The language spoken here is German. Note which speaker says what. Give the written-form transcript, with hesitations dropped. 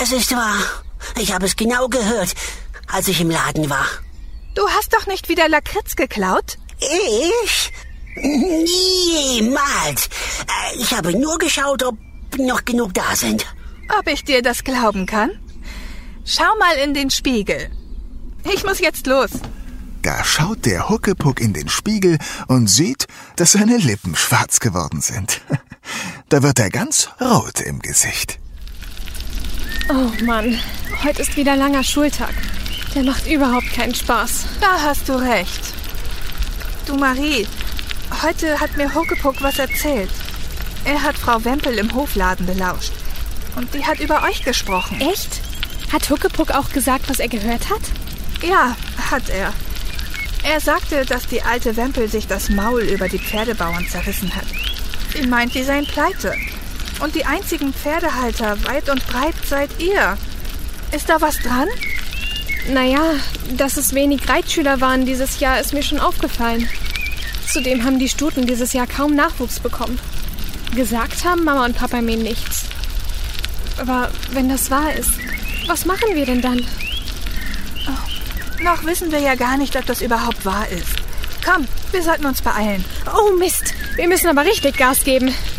Speaker 1: Das ist wahr. Ich habe es genau gehört, als ich im Laden war.
Speaker 2: Du hast doch nicht wieder Lakritz geklaut?
Speaker 1: Ich? Niemals. Ich habe nur geschaut, ob noch genug da sind.
Speaker 2: Ob ich dir das glauben kann? Schau mal in den Spiegel. Ich muss jetzt los.
Speaker 3: Da schaut der Huckepuck in den Spiegel und sieht, dass seine Lippen schwarz geworden sind. Da wird er ganz rot im Gesicht.
Speaker 4: Oh Mann, heute ist wieder langer Schultag. Der macht überhaupt keinen Spaß.
Speaker 2: Da hast du recht. Du Marie, heute hat mir Huckepuck was erzählt. Er hat Frau Wempel im Hofladen belauscht. Und die hat über euch gesprochen.
Speaker 4: Echt? Hat Huckepuck auch gesagt, was er gehört hat?
Speaker 2: Ja, hat er. Er sagte, dass die alte Wempel sich das Maul über die Pferdebauern zerrissen hat. Sie meint, die seien pleite. Und die einzigen Pferdehalter weit und breit seid ihr. Ist da was dran?
Speaker 4: Naja, dass es wenig Reitschüler waren dieses Jahr, ist mir schon aufgefallen. Zudem haben die Stuten dieses Jahr kaum Nachwuchs bekommen. Gesagt haben Mama und Papa mir nichts. Aber wenn das wahr ist, was machen wir denn dann?
Speaker 2: Oh, noch wissen wir ja gar nicht, ob das überhaupt wahr ist. Komm, wir sollten uns beeilen.
Speaker 4: Oh Mist, wir müssen aber richtig Gas geben.